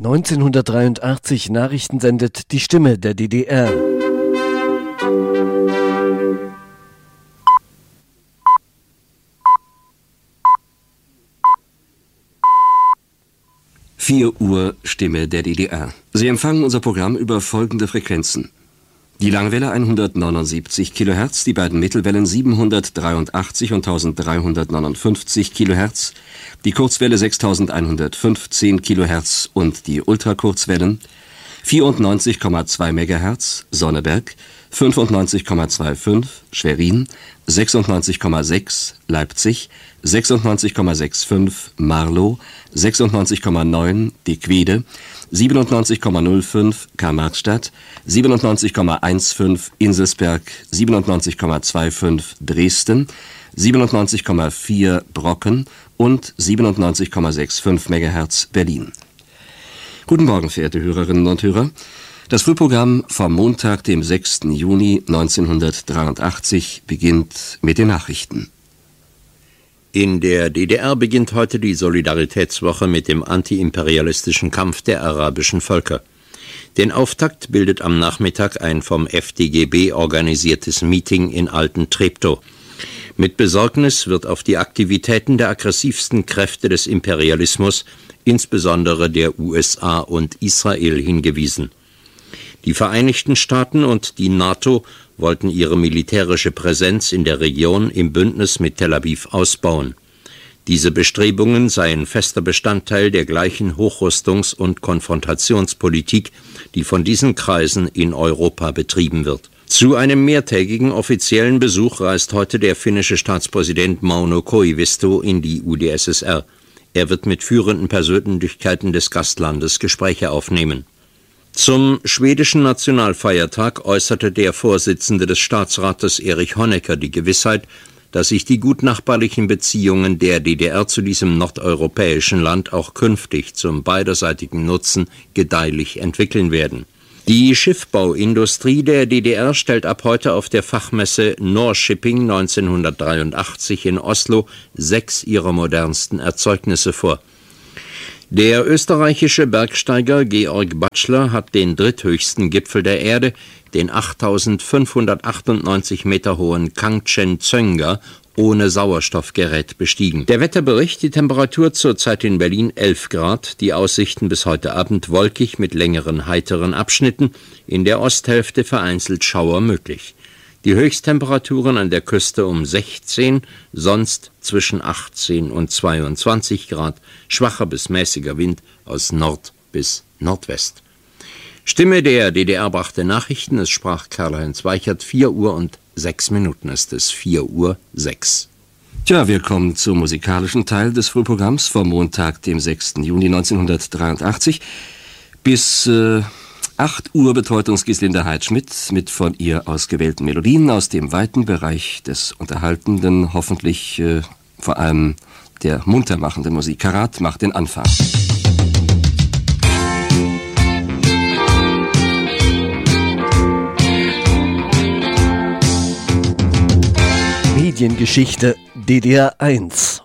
1983 Nachrichten sendet die Stimme der DDR. Uhr, Stimme der DDR. Sie empfangen unser Programm über folgende Frequenzen. Die Langwelle 179 kHz, die beiden Mittelwellen 783 und 1359 kHz, die Kurzwelle 6115 kHz und die Ultrakurzwellen 94,2 MHz, Sonneberg, 95,25 Schwerin, 96,6 Leipzig, 96,65 Marlow, 96,9 Diquede, 97,05 Karl-Marx-Stadt, 97,15 Inselsberg, 97,25 Dresden, 97,4 Brocken und 97,65 MHz Berlin. Guten Morgen, verehrte Hörerinnen und Hörer. Das Frühprogramm vom Montag, dem 6. Juni 1983, beginnt mit den Nachrichten. In der DDR beginnt heute die Solidaritätswoche mit dem antiimperialistischen Kampf der arabischen Völker. Den Auftakt bildet am Nachmittag ein vom FDGB organisiertes Meeting in Alten-Treptow. Mit Besorgnis wird auf die Aktivitäten der aggressivsten Kräfte des Imperialismus, insbesondere der USA und Israel, hingewiesen. Die Vereinigten Staaten und die NATO wollten ihre militärische Präsenz in der Region im Bündnis mit Tel Aviv ausbauen. Diese Bestrebungen seien fester Bestandteil der gleichen Hochrüstungs- und Konfrontationspolitik, die von diesen Kreisen in Europa betrieben wird. Zu einem mehrtägigen offiziellen Besuch reist heute der finnische Staatspräsident Mauno Koivisto in die UdSSR. Er wird mit führenden Persönlichkeiten des Gastlandes Gespräche aufnehmen. Zum schwedischen Nationalfeiertag äußerte der Vorsitzende des Staatsrates Erich Honecker die Gewissheit, dass sich die gutnachbarlichen Beziehungen der DDR zu diesem nordeuropäischen Land auch künftig zum beiderseitigen Nutzen gedeihlich entwickeln werden. Die Schiffbauindustrie der DDR stellt ab heute auf der Fachmesse Norshipping 1983 in Oslo 6 ihrer modernsten Erzeugnisse vor. Der österreichische Bergsteiger Georg Batschler hat den dritthöchsten Gipfel der Erde, den 8.598 Meter hohen Kangchen-Tsönga, ohne Sauerstoffgerät bestiegen. Der Wetterbericht: die Temperatur zurzeit in Berlin 11 Grad, die Aussichten bis heute Abend wolkig mit längeren heiteren Abschnitten, in der Osthälfte vereinzelt Schauer möglich. Die Höchsttemperaturen an der Küste um 16, sonst zwischen 18 und 22 Grad, schwacher bis mäßiger Wind aus Nord bis Nordwest. Stimme der DDR brachte Nachrichten, es sprach Karl-Heinz Weichert. 4 Uhr und 6 Minuten ist es, 4 Uhr 6. Tja, wir kommen zum musikalischen Teil des Frühprogramms vom Montag, dem 6. Juni 1983. Bis 8 Uhr betreut uns Gislinda Heidschmidt mit von ihr ausgewählten Melodien aus dem weiten Bereich des Unterhaltenden, hoffentlich vor allem der muntermachenden Musik. Karat macht den Anfang. Mediengeschichte DDR 1.